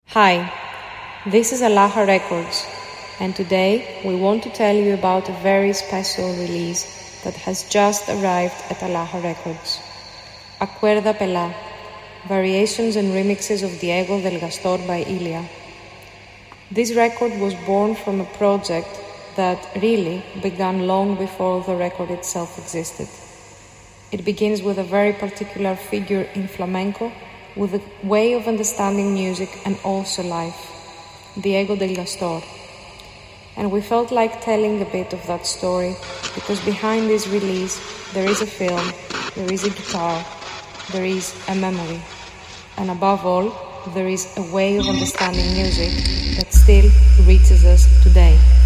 Hi, this is Alaha Records, and today we want to tell you about a very special release that has just arrived at Alaha Records. Acuerda Pelá, variations and remixes of Diego del Gastor by Ilia. This record was born from a project that really began long before the record itself existed. It begins with a very particular figure in flamenco, with a way of understanding music and also life, Diego del Gastor. And we felt like telling a bit of that story because behind this release there is a film, there is a guitar, there is a memory, and above all, there is a way of understanding music that still reaches us today.